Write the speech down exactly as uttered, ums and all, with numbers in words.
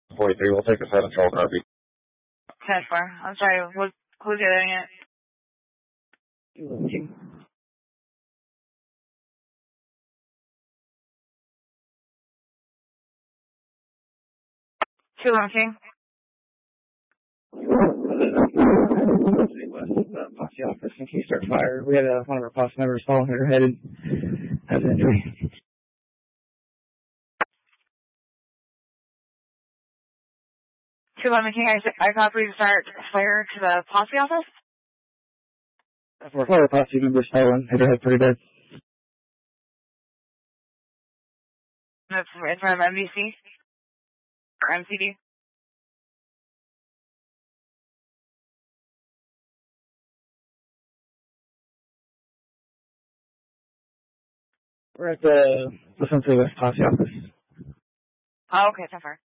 forty-three, we'll take a set of control copy. ten four. I'm sorry, what, who's getting it? two eleven King. Posse office in case start fire. We had uh, one of our posse members fall hit her head and has an injury. two eleven King, I, I copy to start fire to the posse office. Four fire posse members fell and hit her head pretty bad. That's in front of M D C or M C D. We're at the the Sunset West posse office. Oh, okay, ten four.